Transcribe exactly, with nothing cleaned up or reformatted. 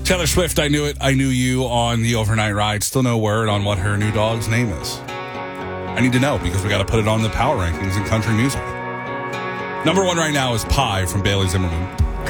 Taylor Swift, I Knew It, I Knew You on the overnight ride. Still no word on what her new dog's name is. I need to know because we got to put it on the power rankings in country music. Number one right now is Pie from Bailey Zimmerman.